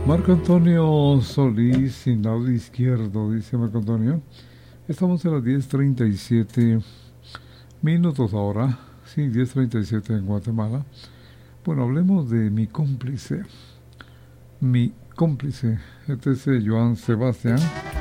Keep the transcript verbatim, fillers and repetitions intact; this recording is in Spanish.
Marco Antonio Solís, sin lado izquierdo, dice Marco Antonio. Estamos a las diez treinta y siete minutos ahora. Sí, diez treinta y siete en Guatemala. Bueno, hablemos de mi cómplice. Mi cómplice. Este es eh, Joan Sebastián.